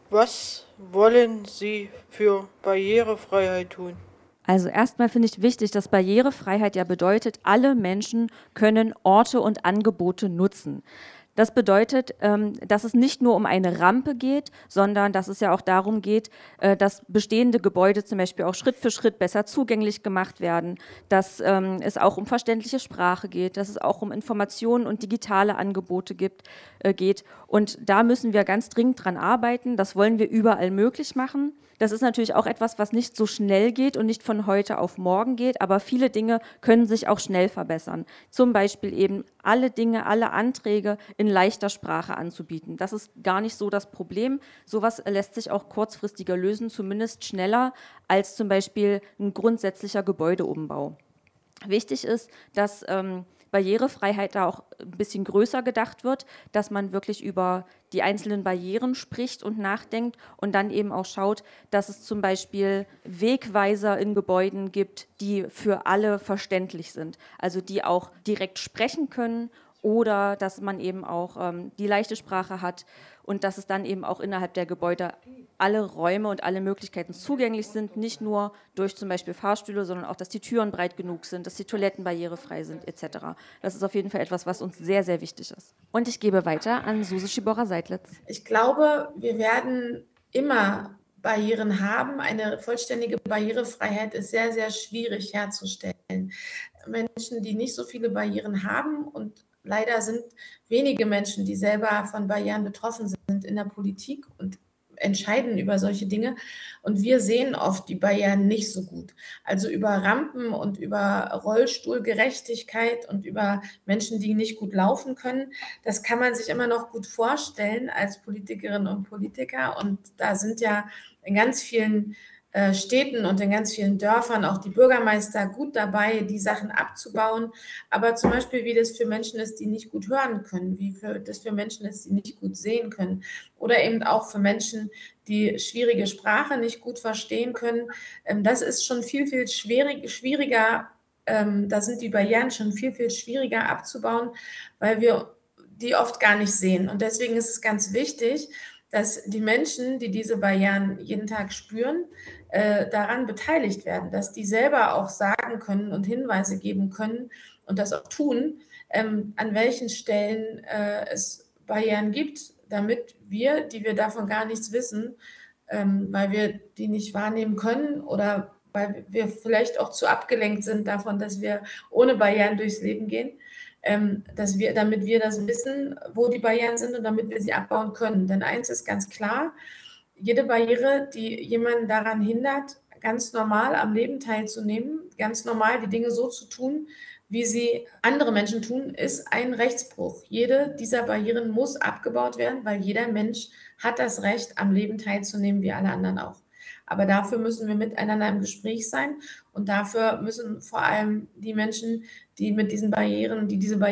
Was wollen Sie für Barrierefreiheit tun? Also erstmal finde ich wichtig, dass Barrierefreiheit ja bedeutet, alle Menschen können Orte und Angebote nutzen. Das bedeutet, dass es nicht nur um eine Rampe geht, sondern dass es ja auch darum geht, dass bestehende Gebäude zum Beispiel auch Schritt für Schritt besser zugänglich gemacht werden, dass es auch um verständliche Sprache geht, dass es auch um Informationen und digitale Angebote geht. Und da müssen wir ganz dringend dran arbeiten. Das wollen wir überall möglich machen. Das ist natürlich auch etwas, was nicht so schnell geht und nicht von heute auf morgen geht, aber viele Dinge können sich auch schnell verbessern. Zum Beispiel eben alle Dinge, alle Anträge in leichter Sprache anzubieten. Das ist gar nicht so das Problem. Sowas lässt sich auch kurzfristiger lösen, zumindest schneller als zum Beispiel ein grundsätzlicher Gebäudeumbau. Wichtig ist, dass Barrierefreiheit da auch ein bisschen größer gedacht wird, dass man wirklich über die einzelnen Barrieren spricht und nachdenkt und dann eben auch schaut, dass es zum Beispiel Wegweiser in Gebäuden gibt, die für alle verständlich sind, also die auch direkt sprechen können oder dass man eben auch die leichte Sprache hat und dass es dann eben auch innerhalb der Gebäude alle Räume und alle Möglichkeiten zugänglich sind, nicht nur durch zum Beispiel Fahrstühle, sondern auch, dass die Türen breit genug sind, dass die Toiletten barrierefrei sind etc. Das ist auf jeden Fall etwas, was uns sehr, sehr wichtig ist. Und ich gebe weiter an Suse Schibora-Seidlitz. Ich glaube, wir werden immer Barrieren haben. Eine vollständige Barrierefreiheit ist sehr, sehr schwierig herzustellen. Menschen, die nicht so viele Barrieren haben, und leider sind wenige Menschen, die selber von Barrieren betroffen sind, in der Politik und entscheiden über solche Dinge. Und wir sehen oft die Barrieren nicht so gut. Also über Rampen und über Rollstuhlgerechtigkeit und über Menschen, die nicht gut laufen können, das kann man sich immer noch gut vorstellen als Politikerinnen und Politiker. Und da sind ja in ganz vielen Städten und in ganz vielen Dörfern auch die Bürgermeister gut dabei, die Sachen abzubauen. Aber zum Beispiel, wie das für Menschen ist, die nicht gut hören können, das für Menschen ist, die nicht gut sehen können oder eben auch für Menschen, die schwierige Sprache nicht gut verstehen können, das ist schon viel, viel schwieriger. Da sind die Barrieren schon viel, viel schwieriger abzubauen, weil wir die oft gar nicht sehen. Und deswegen ist es ganz wichtig, dass die Menschen, die diese Barrieren jeden Tag spüren, daran beteiligt werden, dass die selber auch sagen können und Hinweise geben können und das auch tun, an welchen Stellen es Barrieren gibt, damit wir, die wir davon gar nichts wissen, weil wir die nicht wahrnehmen können oder weil wir vielleicht auch zu abgelenkt sind davon, dass wir ohne Barrieren durchs Leben gehen, damit wir das wissen, wo die Barrieren sind und damit wir sie abbauen können. Denn eins ist ganz klar: Jede Barriere, die jemanden daran hindert, ganz normal am Leben teilzunehmen, ganz normal die Dinge so zu tun, wie sie andere Menschen tun, ist ein Rechtsbruch. Jede dieser Barrieren muss abgebaut werden, weil jeder Mensch hat das Recht, am Leben teilzunehmen, wie alle anderen auch. Aber dafür müssen wir miteinander im Gespräch sein und dafür müssen vor allem die Menschen, die mit diesen Barrieren,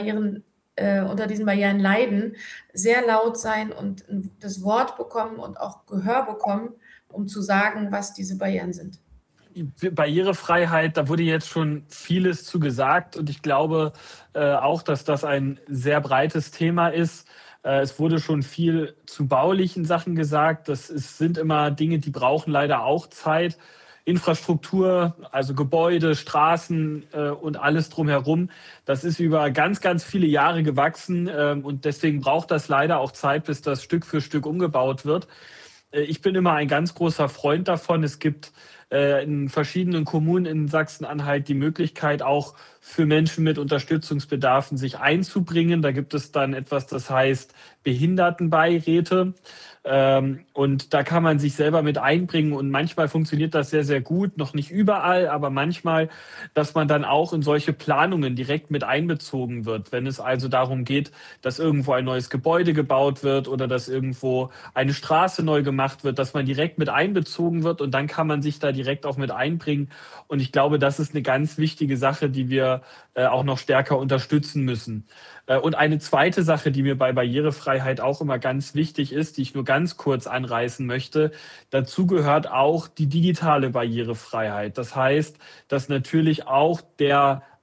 unter diesen Barrieren leiden, sehr laut sein und das Wort bekommen und auch Gehör bekommen, um zu sagen, was diese Barrieren sind. Barrierefreiheit, da wurde jetzt schon vieles zu gesagt und ich glaube auch, dass das ein sehr breites Thema ist. Es wurde schon viel zu baulichen Sachen gesagt. Sind immer Dinge, die brauchen leider auch Zeit. Infrastruktur, also Gebäude, Straßen und alles drumherum, das ist über ganz, ganz viele Jahre gewachsen und deswegen braucht das leider auch Zeit, bis das Stück für Stück umgebaut wird. Ich bin immer ein ganz großer Freund davon. Es gibt in verschiedenen Kommunen in Sachsen-Anhalt die Möglichkeit, auch für Menschen mit Unterstützungsbedarfen sich einzubringen. Da gibt es dann etwas, das heißt Behindertenbeiräte. Und da kann man sich selber mit einbringen und manchmal funktioniert das sehr, sehr gut, noch nicht überall, aber manchmal, dass man dann auch in solche Planungen direkt mit einbezogen wird. Wenn es also darum geht, dass irgendwo ein neues Gebäude gebaut wird oder dass irgendwo eine Straße neu gemacht wird, dass man direkt mit einbezogen wird und dann kann man sich da direkt auch mit einbringen. Und ich glaube, das ist eine ganz wichtige Sache, die wir auch noch stärker unterstützen müssen. Und eine zweite Sache, die mir bei Barrierefreiheit auch immer ganz wichtig ist, die ich nur ganz kurz anreißen möchte, dazu gehört auch die digitale Barrierefreiheit. Das heißt, dass natürlich auch der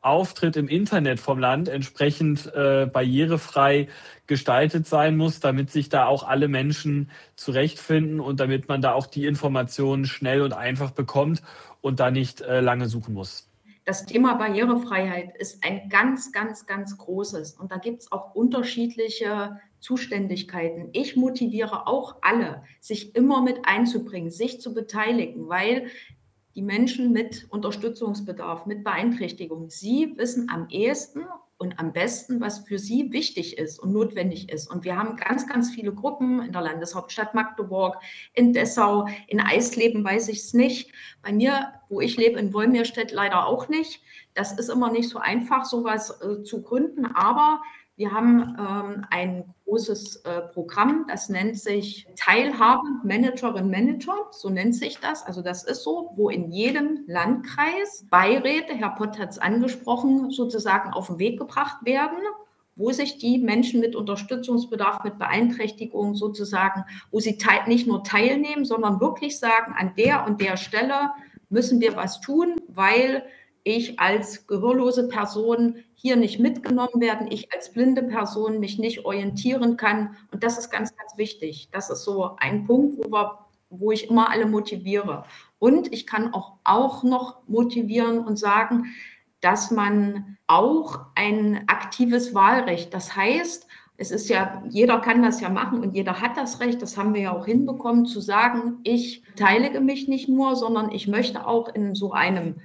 Auftritt im Internet vom Land entsprechend barrierefrei gestaltet sein muss, damit sich da auch alle Menschen zurechtfinden und damit man da auch die Informationen schnell und einfach bekommt und da nicht lange suchen muss. Das Thema Barrierefreiheit ist ein ganz, ganz, ganz großes und da gibt es auch unterschiedliche Zuständigkeiten. Ich motiviere auch alle, sich immer mit einzubringen, sich zu beteiligen, weil die Menschen mit Unterstützungsbedarf, mit Beeinträchtigung, sie wissen am ehesten und am besten, was für sie wichtig ist und notwendig ist. Und wir haben ganz, ganz viele Gruppen in der Landeshauptstadt Magdeburg, in Dessau, in Eisleben weiß ich es nicht. Bei mir, wo ich lebe, in Wolmirstedt leider auch nicht. Das ist immer nicht so einfach, sowas zu gründen, aber wir haben ein großes Programm, das nennt sich Teilhabe Managerin Manager, so nennt sich das. Also das ist so, wo in jedem Landkreis Beiräte, Herr Pott hat es angesprochen, sozusagen auf den Weg gebracht werden, wo sich die Menschen mit Unterstützungsbedarf, mit Beeinträchtigung sozusagen, wo sie nicht nur teilnehmen, sondern wirklich sagen, an der und der Stelle müssen wir was tun, weil ich als gehörlose Person hier nicht mitgenommen werden, ich als blinde Person mich nicht orientieren kann. Und das ist ganz, ganz wichtig. Das ist so ein Punkt, wo ich immer alle motiviere. Und ich kann auch noch motivieren und sagen, dass man auch ein aktives Wahlrecht, das heißt, es ist ja, jeder kann das ja machen und jeder hat das Recht, das haben wir ja auch hinbekommen, zu sagen, ich beteilige mich nicht nur, sondern ich möchte auch in so einem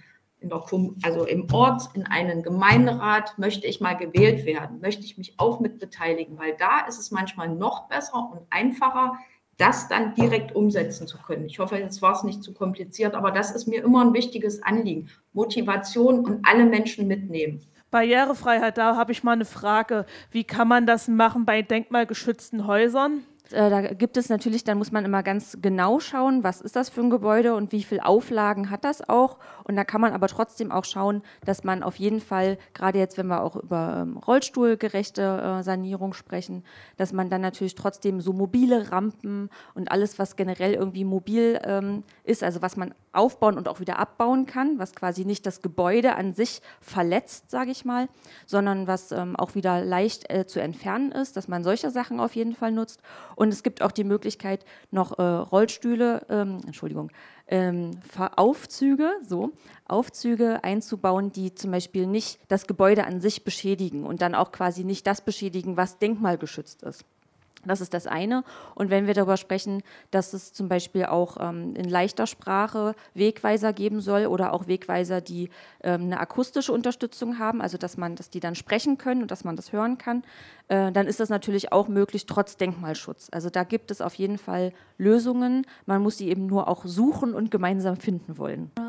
also im Ort, in einen Gemeinderat möchte ich mal gewählt werden, möchte ich mich auch mit beteiligen, weil da ist es manchmal noch besser und einfacher, das dann direkt umsetzen zu können. Ich hoffe, jetzt war es nicht zu kompliziert, aber das ist mir immer ein wichtiges Anliegen. Motivation und alle Menschen mitnehmen. Barrierefreiheit, da habe ich mal eine Frage. Wie kann man das machen bei denkmalgeschützten Häusern? Da gibt es natürlich, dann muss man immer ganz genau schauen, was ist das für ein Gebäude und wie viele Auflagen hat das auch. Und da kann man aber trotzdem auch schauen, dass man auf jeden Fall, gerade jetzt, wenn wir auch über rollstuhlgerechte Sanierung sprechen, dass man dann natürlich trotzdem so mobile Rampen und alles, was generell irgendwie mobil ist, also was man aufbauen und auch wieder abbauen kann, was quasi nicht das Gebäude an sich verletzt, sage ich mal, sondern was auch wieder leicht zu entfernen ist, dass man solche Sachen auf jeden Fall nutzt. Und es gibt auch die Möglichkeit, noch Aufzüge einzubauen, die zum Beispiel nicht das Gebäude an sich beschädigen und dann auch quasi nicht das beschädigen, was denkmalgeschützt ist. Das ist das eine. Und wenn wir darüber sprechen, dass es zum Beispiel auch in leichter Sprache Wegweiser geben soll oder auch Wegweiser, die eine akustische Unterstützung haben, also dass die dann sprechen können und dass man das hören kann, dann ist das natürlich auch möglich, trotz Denkmalschutz. Also da gibt es auf jeden Fall Lösungen. Man muss sie eben nur auch suchen und gemeinsam finden wollen.